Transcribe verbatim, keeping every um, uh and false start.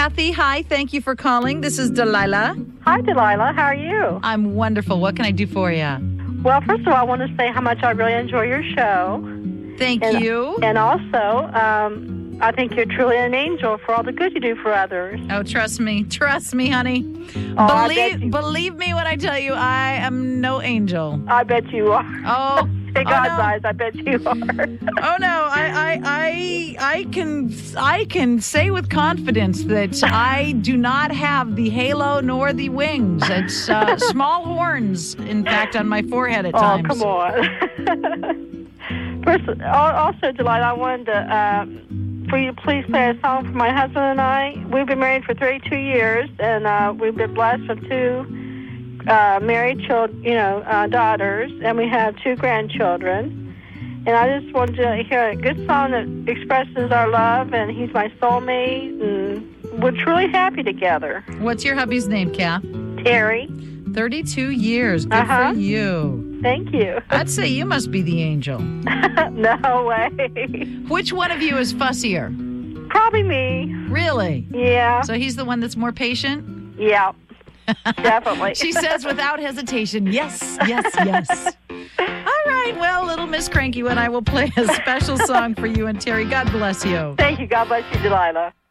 Kathy. Hi, thank you for calling. This is Delilah. Hi, Delilah. How are you? I'm wonderful. What can I do for you? Well, first of all, I want to say how much I really enjoy your show. Thank and, you. And also, um, I think you're truly an angel for all the good you do for others. Oh, trust me. Trust me, honey. Oh, I bet believe, you- believe me when I tell you I am no angel. I bet you are. Oh, In oh, God's no. eyes, I bet you are. Oh no, I, I I I can I can say with confidence that I do not have the halo nor the wings. It's uh, small horns, in fact, on my forehead at Oh, times. come on. First, al- also, Delilah, I wanted to, uh, for you to please play a song for my husband and I. We've been married for thirty-two years, and uh, we've been blessed with two uh, married children, you know, uh, daughters, and we have two grandchildren. And I just wanted to hear a good song that expresses our love, and he's my soulmate, and we're truly happy together. What's your hubby's name, Kath? Terry, Thirty-two years. Good Uh-huh. for you. thank you. I'd say you must be the angel. No way. Which one of you is fussier? Probably me. Really? Yeah. So he's the one that's more patient? Yeah. Definitely. She says without hesitation, yes, yes, yes. All right, well, little Miss Cranky One, I will play a special song for you and Terry. God bless you. Thank you. God bless you, Delilah.